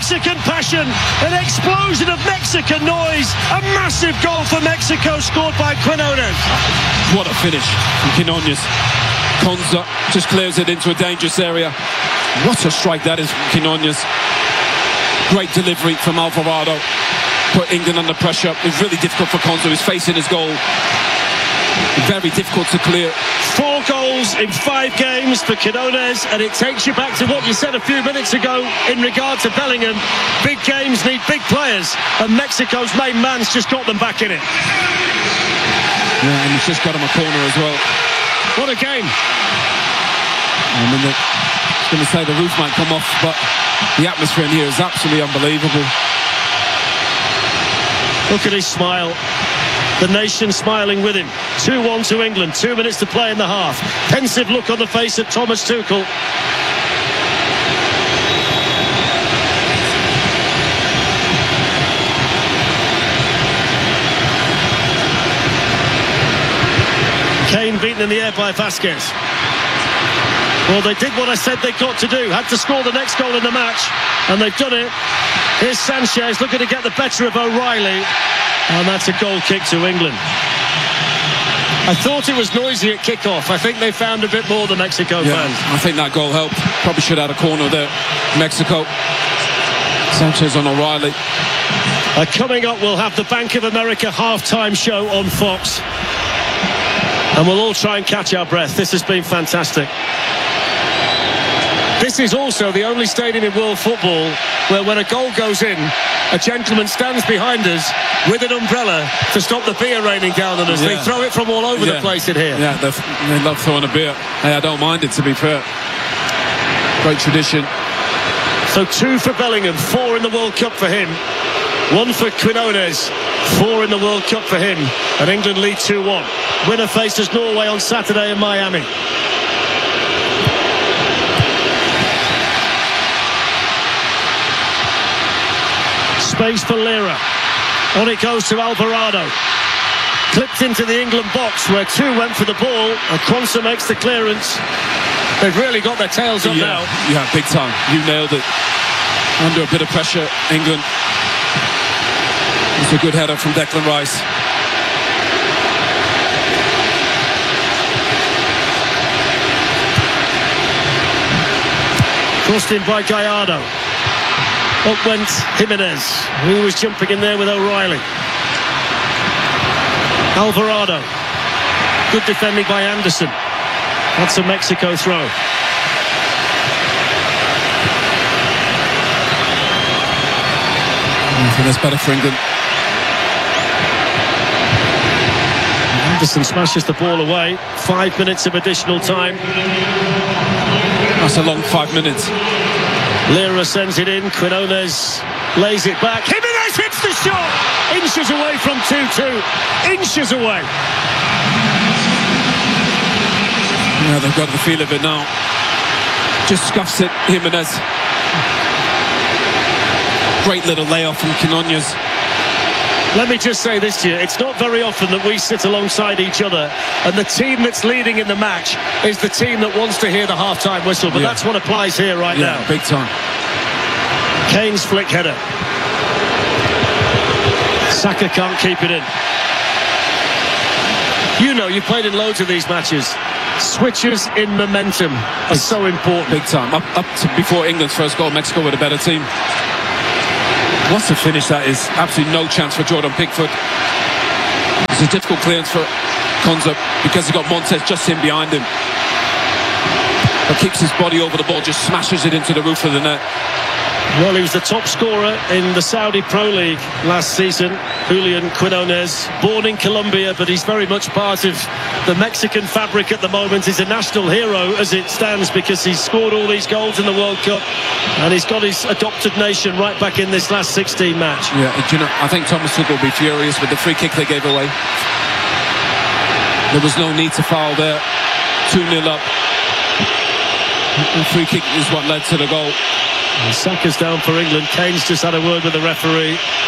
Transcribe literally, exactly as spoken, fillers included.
Mexican passion, an explosion of Mexican noise, a massive goal for Mexico scored by Quinones. What a finish from Quinones. Konsa just clears it into a dangerous area. What a strike that is from Quinones. Great delivery from Alvarado. Put England under pressure. It's really difficult for Konsa, who's facing his goal. Very difficult to clear. Four goals in five games for Quinones, and it takes you back to what you said a few minutes ago in regard to Bellingham. Big games need big players, and Mexico's main man's just got them back in it. Yeah, and he's just got him a corner as well. What a game. I mean, the, I was going to say the roof might come off, but the atmosphere in here is absolutely unbelievable. Look at his smile. The nation smiling with him. two one to England. Two minutes to play in the half. Pensive look on the face of Thomas Tuchel. Kane beaten in the air by Vasquez. Well, they did what I said they'd got to do. Had to score the next goal in the match, and they've done it. Here's Sanchez looking to get the better of O'Reilly. And that's a goal kick to England. I thought it was noisy at kick-off. I think they found a bit more, the Mexico yeah, fans. I think that goal helped. Probably should have had a corner there. Mexico. Sanchez on O'Reilly. Uh, coming up, we'll have the Bank of America halftime show on Fox. And we'll all try and catch our breath. This has been fantastic. This is also the only stadium in world football where when a goal goes in, a gentleman stands behind us with an umbrella to stop the beer raining down on us. Yeah. They throw it from all over yeah. the place in here. Yeah, they love throwing a beer. Hey, I don't mind it, to be fair. Great tradition. So two for Bellingham, four in the World Cup for him. One for Quinones, four in the World Cup for him. And England lead two one. Winner faces Norway on Saturday in Miami. Space for Lira. On it goes to Alvarado. Clipped into the England box where two went for the ball, and Konsa makes the clearance. They've really got their tails up yeah, now. Yeah, big time. You nailed it. Under a bit of pressure, England. It's a good header from Declan Rice. Crossed in by Gallardo. Up went Jimenez, who was jumping in there with O'Reilly. Alvarado. Good defending by Anderson. That's a Mexico throw. I think that's better for England. Anderson smashes the ball away. Five minutes of additional time. That's a long five minutes. Lira sends it in. Quinones lays it back. Jimenez hits the shot. Inches away from two two. Inches away. Yeah, they've got the feel of it now. Just scuffs it, Jimenez. Great little layoff from Quinones. Let me just say this to you. It's not very often that we sit alongside each other and the team that's leading in the match is the team that wants to hear the half-time whistle. But yeah. that's what applies here right yeah, now. Big time. Kane's flick header. Saka can't keep it in. You know, you've played in loads of these matches. Switches in momentum are so important. Big time. Up, up to before England's first goal, Mexico were a better team. What's a finish that is. Absolutely no chance for Jordan Pickford. It's a difficult clearance for Konsa because he's got Montes just in behind him. But keeps his body over the ball, just smashes it into the roof of the net. Well, he was the top scorer in the Saudi Pro League last season, Julian Quinones, born in Colombia, but he's very much part of the Mexican fabric at the moment. He's a national hero as it stands because he's scored all these goals in the World Cup and he's got his adopted nation right back in this last sixteen match. Yeah, do you know, I think Thomas Tuchel will be furious with the free kick they gave away. There was no need to foul there. two nil up. The free kick is what led to the goal. And Saka's down for England. Kane's just had a word with the referee.